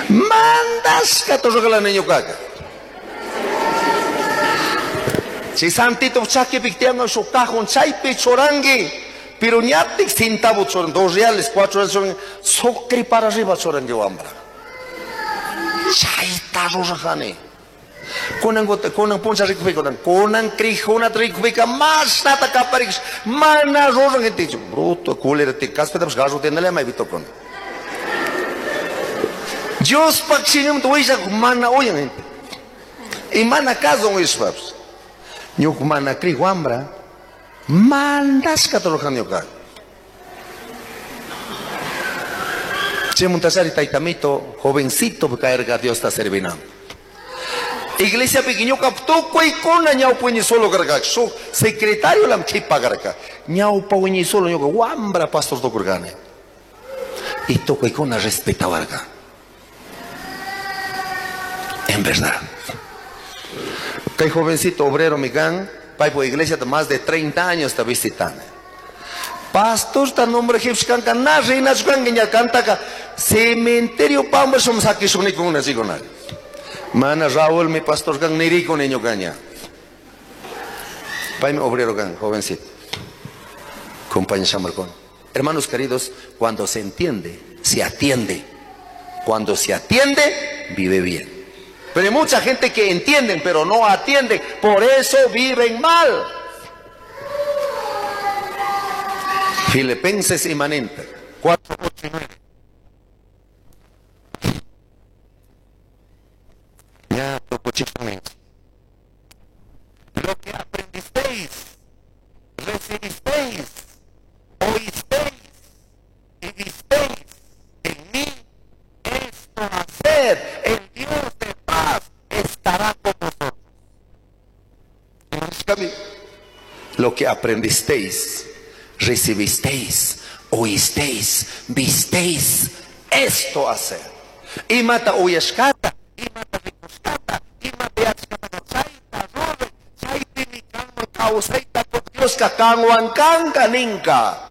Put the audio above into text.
Mandas ka to sa niño kaka. Si santito chaki pictiano su cajón chaipe chorangue, pero ñatik centavos choran, 2 reales, 4 reales choran, socri para arriba choran yo ambra. Chaita rosajane. Konan puncha rico konan crijona rico más nata caparix, mana rosan gente dicho, bruto, culera te caspetamos gajo tenele mai vito con. Dios paxinum tuisa mana oyan gente. Y mana caso un ispaps. Nyuk mana krijo ambra, mandas katolokan yoka. Chemuntasari taitamito, jovencito caerga Dios está servinando. Iglesia pequeño captoco y con la ñau puñi solo garga, su secretario lam chipa garga, ñau puñi solo ñoga, wambra pastor do kurgane. Y toco y con la respeta garga. En verdad. Que jovencito obrero migan, pai por iglesia de más de 30 años está visitando. Pastor está nombre jefskan na reina sukan genya canta ka cementerio pamba somos aquí soni con una sigonal. Mana Raúl mi pastor gan niri con niño gaña. Pai mi obrero gan jovencito. Compañía Chamarcón. Hermanos queridos, cuando se entiende, se atiende. Cuando se atiende, vive bien. Pero hay mucha gente que entienden, pero no atienden. Por eso viven mal. Filipenses Imanente 4, 8 y 9. Ya, lo que aprendisteis, recibisteis, oísteis y visteis en mí, esto hacer, el Dios de paz estará con vosotros. Lo que aprendisteis, recibisteis, oísteis, visteis, esto hacer. Y mata uyashkata, y mata ricoscata, y mata yachkata, chaita, robe, chaita, mi cango, causaita, por Dios, cacanguancanca, ninca.